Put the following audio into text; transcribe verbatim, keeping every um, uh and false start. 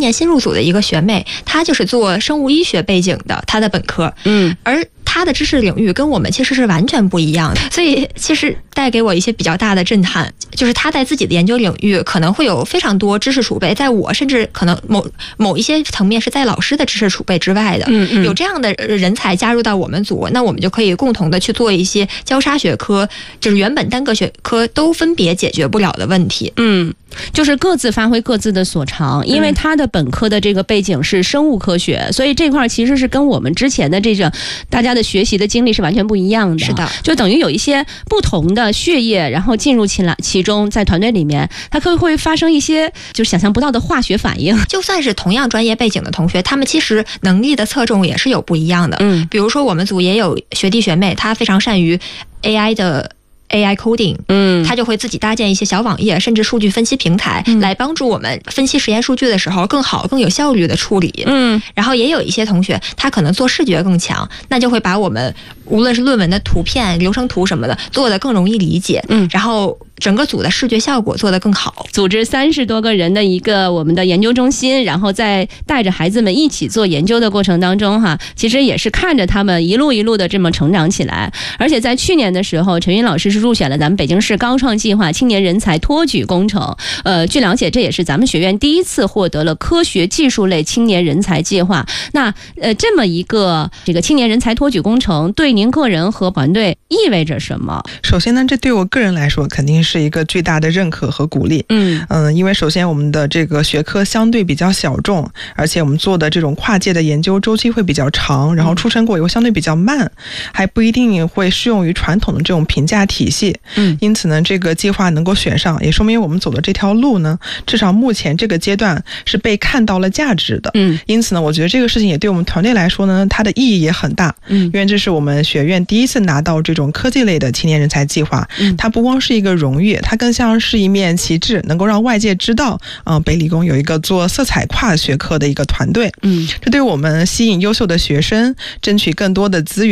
年新入组的一个学妹，她就是做生物医学背景的，她的本科， 嗯， 而他的知识领域跟我们其实是完全不一样的，所以其实带给我一些比较大的震撼，就是他在自己的研究领域可能会有非常多知识储备，在我甚至可能某某一些层面是在老师的知识储备之外的。 嗯嗯， 有这样的人才加入到我们组，那我们就可以共同的去做一些交叉学科，就是原本单个学科都分别解决不了的问题。 嗯，就是各自发挥各自的所长，因为他的本科的这个背景是生物科学，所以这块其实是跟我们之前的这个大家的学习的经历是完全不一样的。 是的， 就等于有一些不同的血液，然后进入其来其中，在团队里面，它可能会发生一些就是想象不到的化学反应。 就算是同样专业背景的同学，他们其实能力的侧重也是有不一样的。 嗯， 比如说我们组也有学弟学妹，他非常善于 A I 的A I coding， 嗯， 他就会自己搭建一些小网页，甚至数据分析平台， 嗯， 来帮助我们分析实验数据的时候更好、更有效率的处理。 嗯， 然后也有一些同学，他可能做视觉更强，那就会把我们无论是论文的图片、流程图什么的做得更容易理解。 嗯， 然后整个组的视觉效果做得更好。 组织三十多个人的一个我们的研究中心，然后在带着孩子们一起做研究的过程当中哈，其实也是看着他们一路一路的这么成长起来。而且在去年的时候，陈云老师是入选了咱们北京市高创计划青年人才托举工程。呃，据了解，这也是咱们学院第一次获得了科学技术类青年人才计划。那呃，这么一个这个青年人才托举工程，对您个人和团队意味着什么？ 首先呢，这对我个人来说肯定是一个巨大的认可和鼓励。 嗯嗯、呃，因为首先我们的这个学科相对比较小众，而且我们做的这种跨界的研究周期会比较长，然后出成果也会相对比较慢，还不一定会适用于传统的这种评价体系。 嗯， 因此呢，这个计划能够选上，也说明我们走的这条路呢，至少目前这个阶段是被看到了价值的。 嗯， 因此呢，我觉得这个事情也对我们团队来说呢，它的意义也很大。 嗯， 因为这是我们学院第一次拿到这种科技类的青年人才计划。 嗯， 它不光是一个荣誉，它更像是一面旗帜，能够让外界知道，嗯、呃，北理工有一个做色彩跨学科的一个团队。 嗯， 这对我们吸引优秀的学生，争取更多的资源。